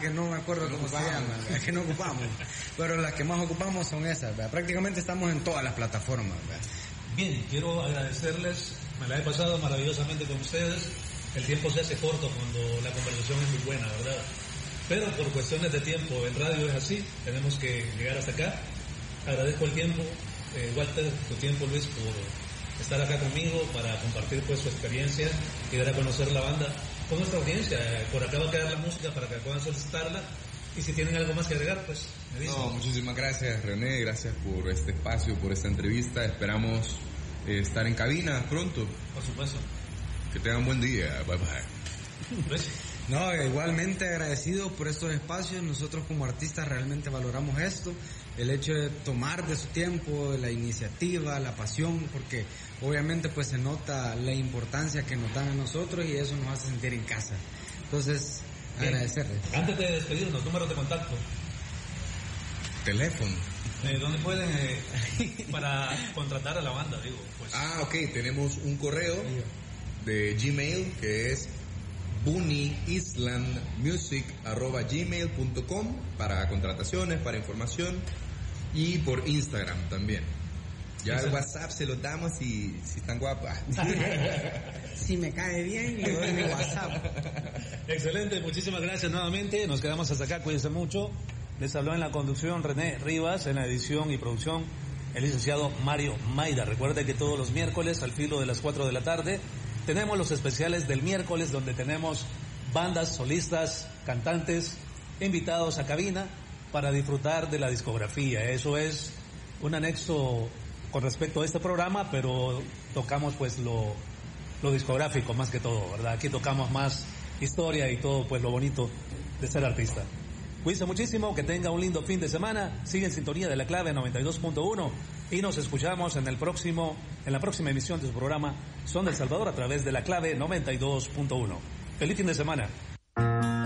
que no me acuerdo cómo se llama, ¿verdad? Que no ocupamos, pero las que más ocupamos son esas, ¿verdad? Prácticamente estamos en todas las plataformas, ¿verdad? Bien, quiero agradecerles, me la he pasado maravillosamente con ustedes. El tiempo se hace corto cuando la conversación es muy buena, ¿verdad? Pero por cuestiones de tiempo, en radio es así, tenemos que llegar hasta acá. Agradezco el tiempo, Walter, tu tiempo, Luis, por estar acá conmigo para compartir pues su experiencia y dar a conocer la banda con nuestra audiencia. Por acá va a quedar la música para que puedan solicitarla. Y si tienen algo más que agregar, pues me dicen. No, muchísimas gracias, René, gracias por este espacio, por esta entrevista. Esperamos estar en cabina pronto. Por supuesto. Que tengan buen día. Bye bye. Pues. No, igualmente agradecido por estos espacios. Nosotros como artistas realmente valoramos esto, el hecho de tomar de su tiempo, la iniciativa, la pasión, porque obviamente pues se nota la importancia que nos dan a nosotros y eso nos hace sentir en casa. Entonces, agradecerles. Antes de despedirnos, números de contacto. Teléfono. ¿Dónde pueden para contratar a la banda, digo? Pues. Ok, tenemos un correo de Gmail que es bunnyislandmusic@gmail.com para contrataciones, para información, y por Instagram también. Ya el WhatsApp se lo damos si están guapas. Si me cae bien, le doy mi WhatsApp. Excelente, muchísimas gracias nuevamente. Nos quedamos hasta acá, cuídense mucho. Les habló en la conducción René Rivas, en la edición y producción el licenciado Mario Mayra. Recuerde que todos los miércoles al filo de las 4 de la tarde tenemos los especiales del miércoles, donde tenemos bandas, solistas, cantantes, invitados a cabina para disfrutar de la discografía. Eso es un anexo con respecto a este programa, pero tocamos pues lo discográfico más que todo, ¿verdad? Aquí tocamos más historia y todo pues lo bonito de ser artista. Cuídense muchísimo, que tenga un lindo fin de semana. Sigue en sintonía de La Clave 92.1 y nos escuchamos en la próxima emisión de su programa Son del Salvador a través de La Clave 92.1. Feliz fin de semana.